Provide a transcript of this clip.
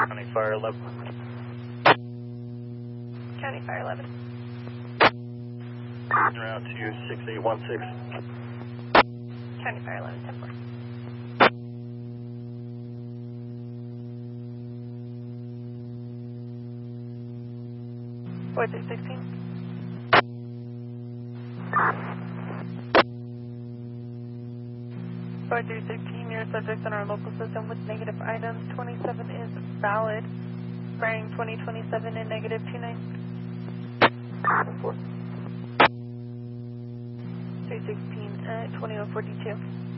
County Fire 11. County Fire 11. Route 26816. County Fire 11, 10-4. Four 316. 4316, your subject in our local system with negative items. 27 is valid. Bearing 2027 and negative 29. 316 at 2042.